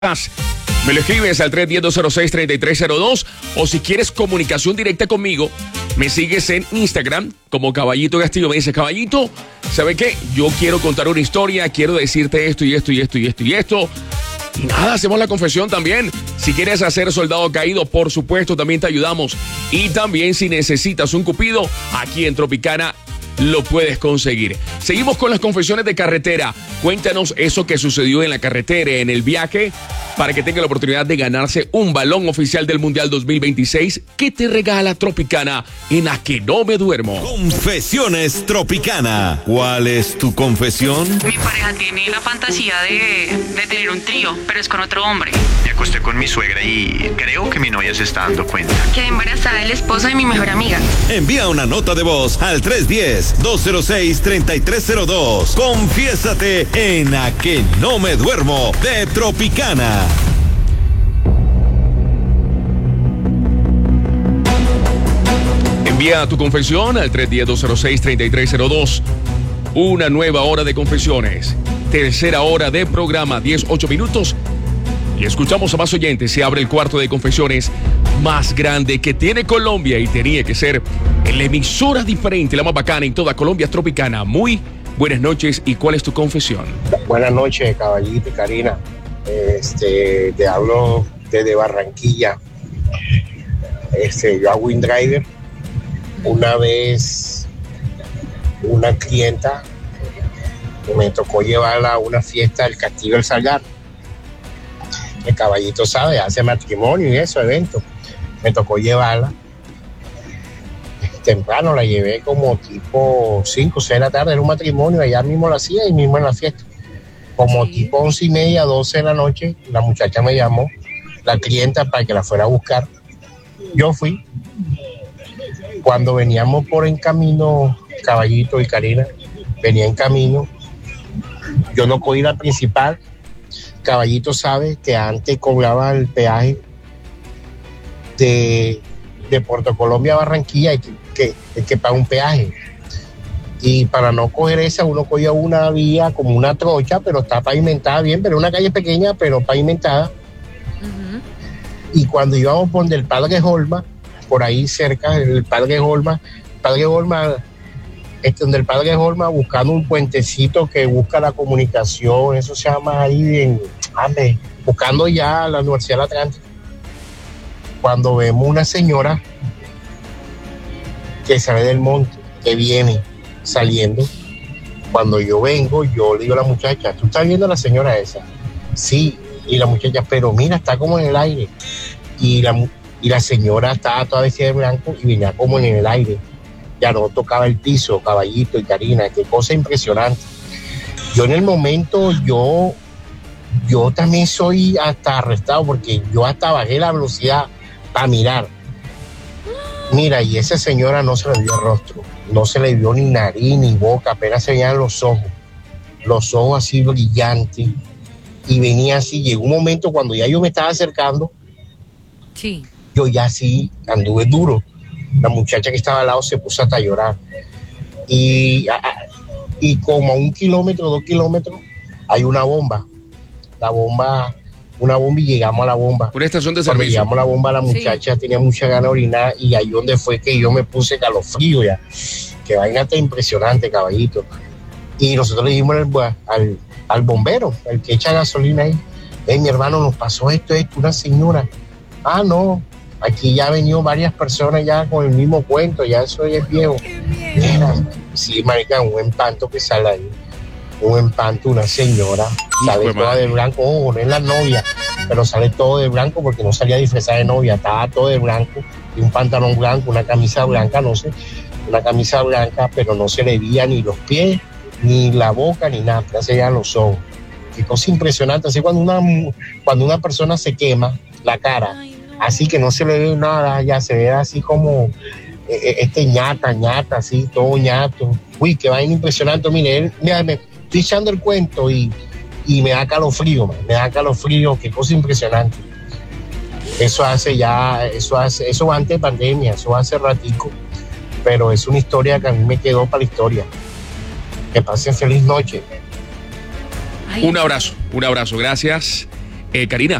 Me lo escribes al 310-206-3302 o si quieres comunicación directa conmigo, me sigues en Instagram como Caballito Castillo. Me dices, Caballito, ¿sabe qué? Yo quiero contar una historia, quiero decirte esto y esto y esto y esto y esto. Y nada, hacemos la confesión también. Si quieres hacer soldado caído, por supuesto, también te ayudamos. Y también si necesitas un cupido, aquí en Tropicana lo puedes conseguir. Seguimos con las confesiones de carretera. Cuéntanos eso que sucedió en la carretera, en el viaje, para que tenga la oportunidad de ganarse un balón oficial del Mundial 2026 que te regala Tropicana en A Que No Me Duermo. Confesiones Tropicana. ¿Cuál es tu confesión? Mi pareja tiene la fantasía de tener un trío, pero es con otro hombre. Me acosté con mi suegra y creo que mi novia se está dando cuenta. Quedé embarazada del esposo de mi mejor amiga. Envía una nota de voz al 310-206-3302. Confiésate en A Que No Me Duermo de Tropicana. Envía tu confesión al 310-206-3302. Una nueva hora de confesiones. Tercera hora de programa, 18 minutos. Y escuchamos a más oyentes. Se abre el cuarto de confesiones más grande que tiene Colombia y tenía que ser la emisora diferente, la más bacana en toda Colombia, Tropicana. Muy buenas noches. ¿Y cuál es tu confesión? Buenas noches, Caballito y Karina. Te hablo desde Barranquilla. Yo hago InDriver. Una vez una clienta me tocó llevarla a una fiesta del Castillo del Salgar. El Caballito sabe, hace matrimonio y eso, evento. Me tocó llevarla. Temprano la llevé como tipo 5 o 6 de la tarde, era un matrimonio, allá mismo lo hacía y mismo en la fiesta. Como tipo 11:30, 12 de la noche, la muchacha me llamó, la clienta, para que la fuera a buscar. Yo fui. Cuando veníamos por en camino, Caballito y Karina, venía en camino, yo no cogí la principal. Caballito sabe que antes cobraba el peaje de Puerto Colombia a Barranquilla, que paga un peaje. Y para no coger esa, uno cogía una vía como una trocha, pero está pavimentada bien, pero una calle pequeña, pero pavimentada. Uh-huh. Y cuando íbamos por donde el Padre Holma, por ahí cerca del Padre Holma, donde el Padre Holma, buscando un puentecito que busca la comunicación, eso se llama ahí, buscando ya la Universidad del Atlántico. Cuando vemos una señora que sale del monte, que viene saliendo, cuando yo vengo, yo le digo a la muchacha, ¿tú estás viendo a la señora esa? Sí, y la muchacha, pero mira, está como en el aire. Y la señora estaba toda vestida de blanco y venía como en el aire. Ya no tocaba el piso, Caballito y Karina, qué cosa impresionante. Yo en el momento, yo también soy hasta arrestado, porque yo hasta bajé la velocidad para mirar. Mira, y esa señora no se le vio el rostro, no se le vio ni nariz ni boca, apenas se veían los ojos así brillantes, y venía así. Llegó un momento cuando ya yo me estaba acercando, sí, yo ya sí anduve duro. La muchacha que estaba al lado se puso hasta a llorar. Y como a 1 kilómetro, 2 kilómetros, hay una bomba. Una bomba, y llegamos a la bomba. Una estación de servicio. Cuando llegamos a la bomba, la muchacha tenía mucha ganas de orinar, y ahí donde fue que yo me puse calofrío ya. Que vaina tan impresionante, Caballito. Y nosotros le dijimos al bombero, el que echa gasolina ahí, mi hermano, nos pasó esto, una señora. Ah, no, aquí ya han venido varias personas ya con el mismo cuento, ya eso ya es viejo. Mira, sí, marica, un espanto que sale ahí. Un espanto, una señora, sale toda de blanco, ojo, no es la novia, pero sale todo de blanco porque no salía disfrazada de novia, estaba todo de blanco, y un pantalón blanco, una camisa blanca, no sé, una camisa blanca, pero no se le veía ni los pies, ni la boca, ni nada, ya se veían los ojos. Qué cosa impresionante, así cuando una persona se quema la cara, así que no se le ve nada, ya se ve así como ñata, así, todo ñato. Uy, qué vaina impresionante. Mire, me estoy echando el cuento y me da calofrío, qué cosa impresionante. Eso antes de pandemia, eso hace ratico, pero es una historia que a mí me quedó para la historia. Que pasen feliz noche. Un abrazo, gracias. Karina,